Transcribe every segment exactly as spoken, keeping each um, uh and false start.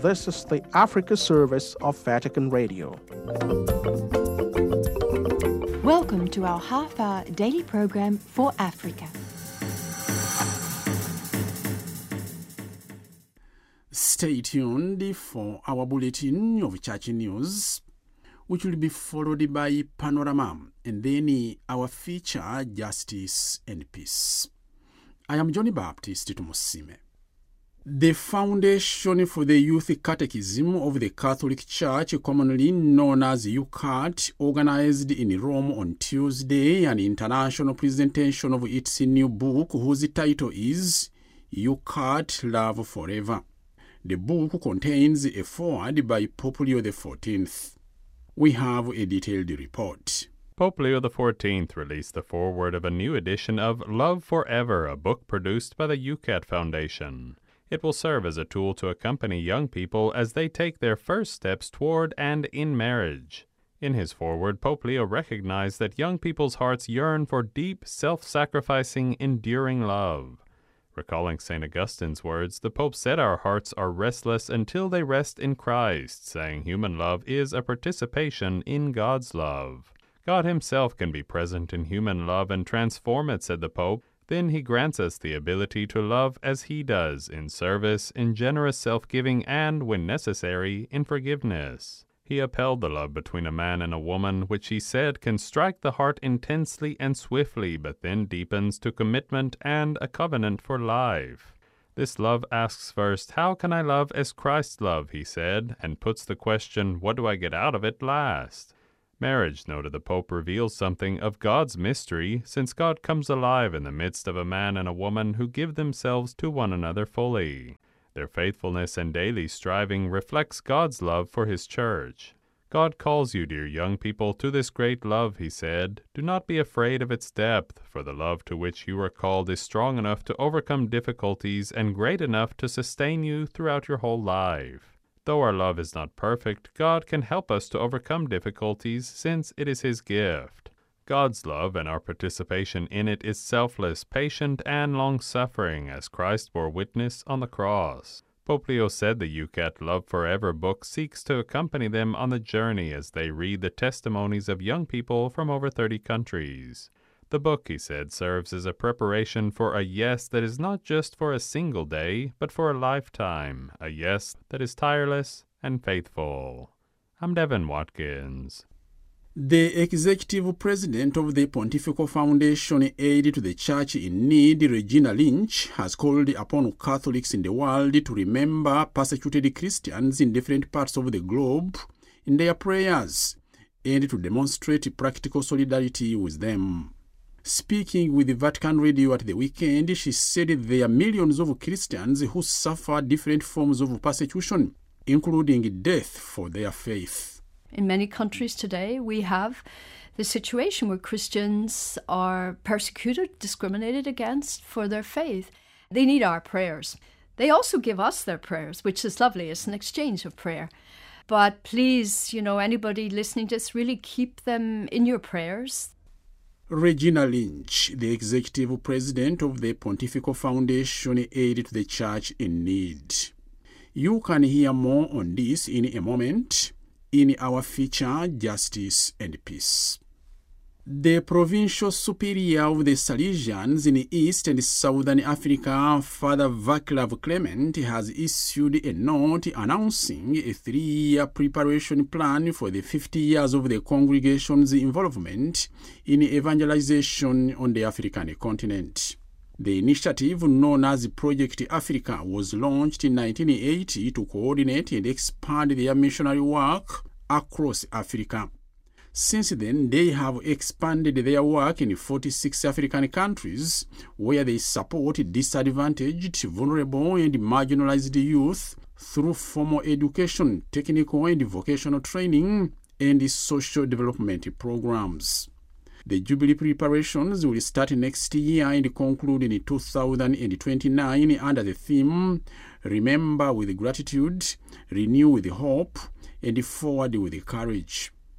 This is the Africa service of Vatican Radio. Welcome to our half-hour daily program for Africa. Stay tuned for our bulletin of church news, which will be followed by Panorama, and then our feature, Justice and Peace. I am Johnny Baptist Tumusime. The Foundation for the Youth Catechism of the Catholic Church, commonly known as U C A T, organized in Rome on Tuesday an international presentation of its new book, whose title is U C A T Love Forever. The book contains a foreword by Pope Leo the fourteenth. We have a detailed report. Pope Leo the fourteenth released the foreword of a new edition of Love Forever, a book produced by the U C A T Foundation. It will serve as a tool to accompany young people as they take their first steps toward and in marriage. In his foreword, Pope Leo recognized that young people's hearts yearn for deep, self-sacrificing, enduring love. Recalling Saint Augustine's words, the Pope said our hearts are restless until they rest in Christ, saying human love is a participation in God's love. God himself can be present in human love and transform it, said the Pope. Then he grants us the ability to love as he does, in service, in generous self-giving, and, when necessary, in forgiveness. He upheld the love between a man and a woman, which he said can strike the heart intensely and swiftly, but then deepens to commitment and a covenant for life. This love asks first, how can I love as Christ loved, he said, and puts the question, what do I get out of it, last? Marriage, noted the Pope, reveals something of God's mystery, since God comes alive in the midst of a man and a woman who give themselves to one another fully. Their faithfulness and daily striving reflects God's love for his church. God calls you, dear young people, to this great love, he said. Do not be afraid of its depth, for the love to which you are called is strong enough to overcome difficulties and great enough to sustain you throughout your whole life. Though our love is not perfect, God can help us to overcome difficulties since it is his gift. God's love and our participation in it is selfless, patient, and long-suffering, as Christ bore witness on the cross. Pope Leo said the U C A T Love Forever book seeks to accompany them on the journey as they read the testimonies of young people from over thirty countries. The book, he said, serves as a preparation for a yes that is not just for a single day, but for a lifetime, a yes that is tireless and faithful. I'm Devin Watkins. The executive president of the Pontifical Foundation Aid to the Church in Need, Regina Lynch, has called upon Catholics in the world to remember persecuted Christians in different parts of the globe in their prayers and to demonstrate practical solidarity with them. Speaking with the Vatican Radio at the weekend, she said there are millions of Christians who suffer different forms of persecution, including death for their faith. In many countries today, we have the situation where Christians are persecuted, discriminated against for their faith. They need our prayers. They also give us their prayers, which is lovely. It's an exchange of prayer. But please, you know, anybody listening to this, really keep them in your prayers. Regina Lynch, the executive president of the Pontifical Foundation Aid to the Church in Need. You can hear more on this in a moment in our feature, Justice and Peace. The Provincial Superior of the Salesians in East and Southern Africa, Father Vaclav Clement, has issued a note announcing a three-year preparation plan for the fifty years of the congregation's involvement in evangelization on the African continent. The initiative, known as Project Africa, was launched in nineteen eighty to coordinate and expand their missionary work across Africa. Since then, they have expanded their work in forty-six African countries, where they support disadvantaged, vulnerable, and marginalized youth through formal education, technical and vocational training, and social development programs. The Jubilee preparations will start next year and conclude in two thousand twenty-nine under the theme, Remember with Gratitude, Renew with Hope, and Forward with Courage.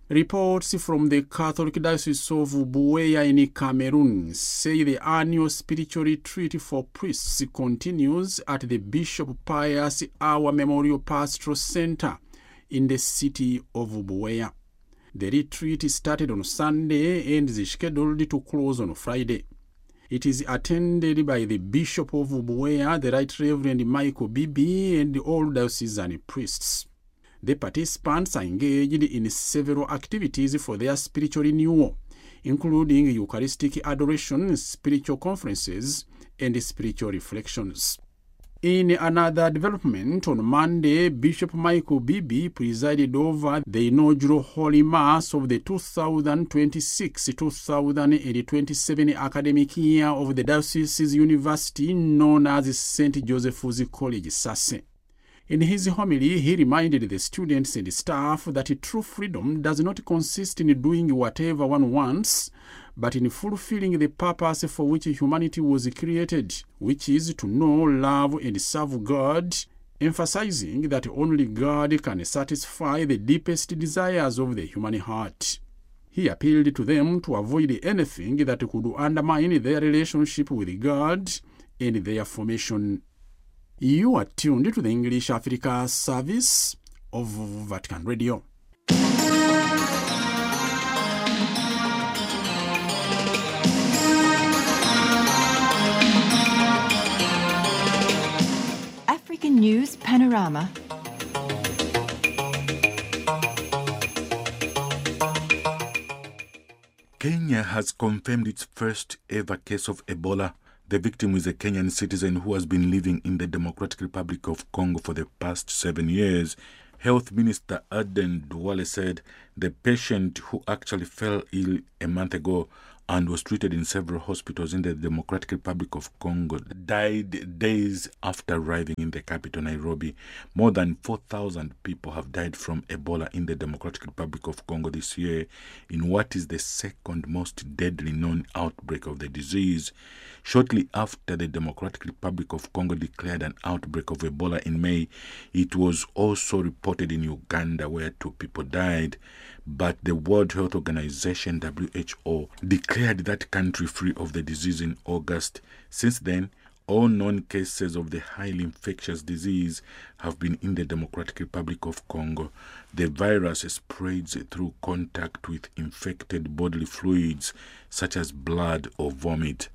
Reports from the Catholic Diocese of Buea in Cameroon say the annual spiritual retreat for priests continues at the Bishop Pius Awa Memorial Pastoral Center in the city of Buea. The retreat started on Sunday and is scheduled to close on Friday. It is attended by the Bishop of Buea, the Right Reverend Michael Bibi, and all diocesan priests. The participants are engaged in several activities for their spiritual renewal, including Eucharistic adoration, spiritual conferences, and spiritual reflections. In another development, on Monday, Bishop Michael Bibi presided over the inaugural Holy Mass of the two thousand twenty-six to two thousand twenty-seven academic year of the Dioceses University known as Saint Joseph's College, Sase. In his homily, he reminded the students and staff that true freedom does not consist in doing whatever one wants, but in fulfilling the purpose for which humanity was created, which is to know, love, and serve God, emphasizing that only God can satisfy the deepest desires of the human heart. He appealed to them to avoid anything that could undermine their relationship with God and their formation. You are tuned to the English Africa service of Vatican Radio. African News Panorama. Kenya has confirmed its first ever case of Ebola. The victim is a Kenyan citizen who has been living in the Democratic Republic of Congo for the past seven years. Health Minister Aden Duale said the patient, who actually fell ill a month ago and was treated in several hospitals in the Democratic Republic of Congo, died days after arriving in the capital, Nairobi. More than four thousand people have died from Ebola in the Democratic Republic of Congo this year, in what is the second most deadly known outbreak of the disease. Shortly after the Democratic Republic of Congo declared an outbreak of Ebola in May, it was also reported in Uganda, where two people died. But the World Health Organization, W H O, declared that country free of the disease in August. Since then, all known cases of the highly infectious disease have been in the Democratic Republic of Congo. The virus spreads through contact with infected bodily fluids, such as blood or vomit.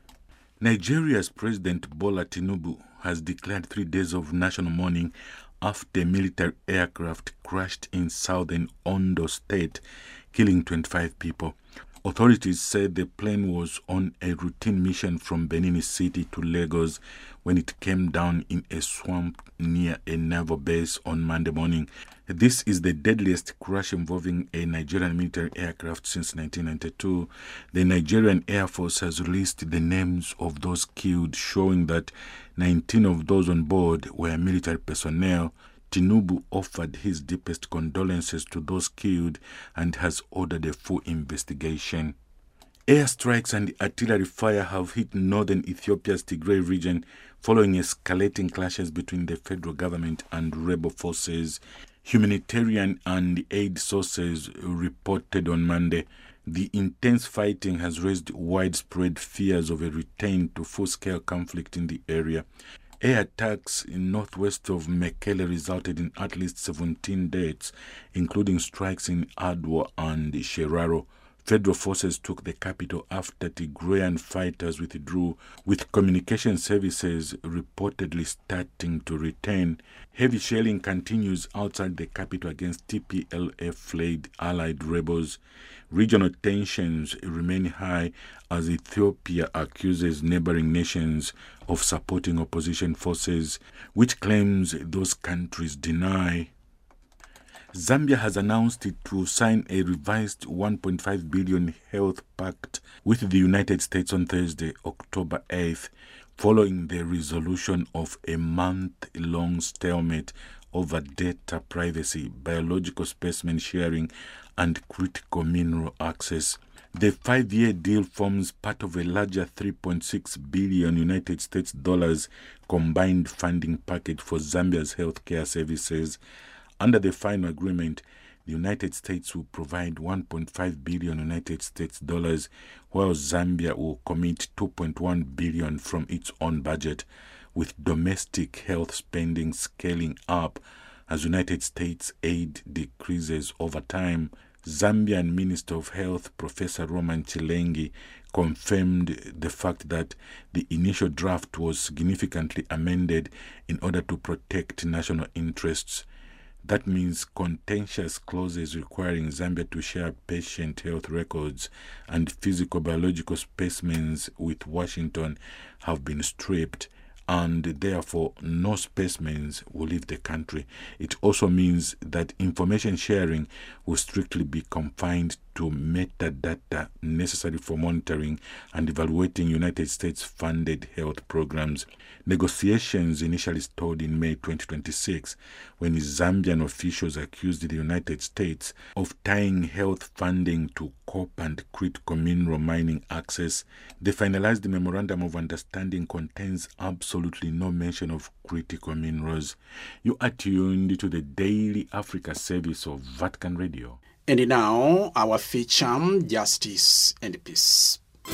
Nigeria's President Bola Tinubu has declared three days of national mourning after a military aircraft crashed in southern Ondo State, killing twenty-five people. Authorities said the plane was on a routine mission from Benin City to Lagos when it came down in a swamp near a naval base on Monday morning. This is the deadliest crash involving a Nigerian military aircraft since nineteen ninety-two. The Nigerian Air Force has released the names of those killed, showing that nineteen of those on board were military personnel. Tinubu offered his deepest condolences to those killed and has ordered a full investigation. Airstrikes and artillery fire have hit northern Ethiopia's Tigray region following escalating clashes between the federal government and rebel forces. Humanitarian and aid sources reported on Monday the intense fighting has raised widespread fears of a return to full-scale conflict in the area. Air attacks in northwest of Mekelle resulted in at least seventeen deaths, including strikes in Adwa and Sheraro. Federal forces took the capital after Tigrayan fighters withdrew, with communication services reportedly starting to return. Heavy shelling continues outside the capital against T P L F-led allied rebels. Regional tensions remain high as Ethiopia accuses neighboring nations of supporting opposition forces, which claims those countries deny. Zambia has announced it will sign a revised one point five billion dollars health pact with the United States on Thursday, October eighth, following the resolution of a month-long stalemate over data privacy, biological specimen sharing, and critical mineral access. The five-year deal forms part of a larger three point six billion dollars United States dollars combined funding package for Zambia's healthcare services. Under the final agreement, The United States will provide one point five billion United States dollars, while Zambia will commit two point one billion from its own budget, with domestic health spending scaling up as United States aid decreases over time. Zambian Minister of Health, Professor Roman Chilengi, confirmed the fact that the initial draft was significantly amended in order to protect national interests. That means contentious clauses requiring Zambia to share patient health records and physical biological specimens with Washington have been stripped, and therefore no specimens will leave the country. It also means that information sharing will strictly be confined to metadata necessary for monitoring and evaluating United States-funded health programs. Negotiations initially stalled in May twenty twenty-six when Zambian officials accused the United States of tying health funding to copper and critical mineral mining access. The finalized Memorandum of Understanding contains absolutely no mention of critical minerals. You are tuned to the Daily Africa service of Vatican Radio. And now, our feature, Justice and Peace.